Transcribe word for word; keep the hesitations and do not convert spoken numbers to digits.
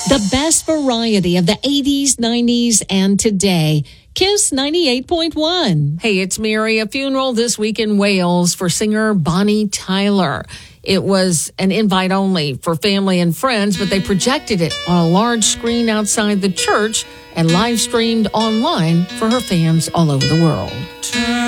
The best variety of the eighties, nineties, and today. Kiss ninety-eight point one. Hey, it's Mary. A funeral this week in Wales for singer Bonnie Tyler. It was an invite only for family and friends, but they projected it on a large screen outside the church and live streamed online for her fans all over the world.